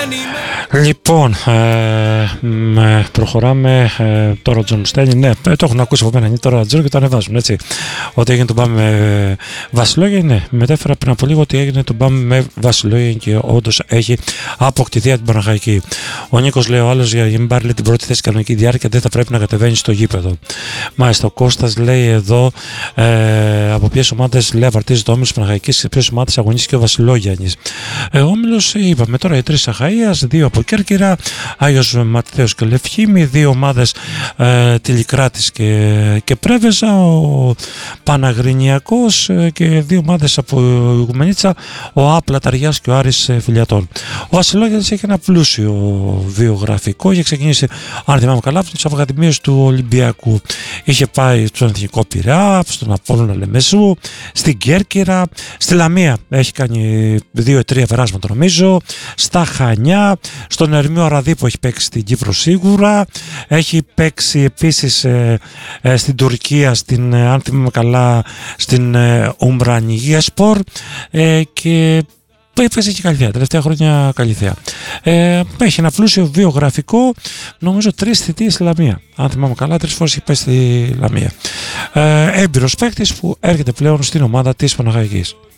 Λοιπόν, προχωράμε τώρα. Ο Τζον Στέλνι, ναι, το έχουν ακούσει από μένα τώρα Τζον και το ανεβάζουν, έτσι. Ότι έγινε το μπαμ με Βασιλόγια, ναι. Μετέφερα πριν από λίγο ότι έγινε το μπαμ με Βασιλόγια και όντως έχει αποκτηθεί από την Παναχαϊκή. Ο Νίκος λέει: ο άλλος για να μην πάρει την πρώτη θέση κανονική διάρκεια δεν θα πρέπει να κατεβαίνει στο γήπεδο. Μάλιστα, ο Κώστας λέει εδώ από ποιες ομάδες λέει απαρτίζεται ο όμιλος Παναχαϊκής και σε ποιες ομάδες αγωνίστηκε ο Βασιλόγιαννης. Ο όμιλος, είπαμε τώρα, οι τρεις Αχαΐας, δύο από Κέρκυρα, Άγιος Ματθαίος και Λευκήμη, δύο ομάδες Τηλικράτης και Πρέβεζα, ο Παναγρινιακός και δύο ομάδες από Ιγουμενίτσα, ο Άπλα Ταριάς και ο Άρης Φιλιατών. Ο Βασιλόγιαννης έχει ένα πλούσιο βιογραφικό. Είχε ξεκινήσει, αν θυμάμαι καλά, από τις Ακαδημίες του Ολυμπιακού. Είχε πάει στον Εθνικό Πειραιά, στον Απόλλωνα Λεμεσού, στην Κέρκυρα, στη Λαμία έχει κάνει 2-3 περάσματα νομίζω, στα Χανιά, στον Ερμείο Αραδίπο έχει παίξει στην Κύπρο σίγουρα, έχει παίξει επίσης στην Τουρκία, αν θυμάμαι καλά, στην Ουμπρανιγία-Σπορ και έπαιζε και Καλυθέα, τελευταία χρόνια Καλυθέα. Έχει ένα πλούσιο βιογραφικό, νομίζω 3 θητείες στη Λαμία. Αν θυμάμαι καλά, 3 φορές έχει πάει στη Λαμία. Έμπειρος παίκτης που έρχεται πλέον στην ομάδα της Παναχαϊκής.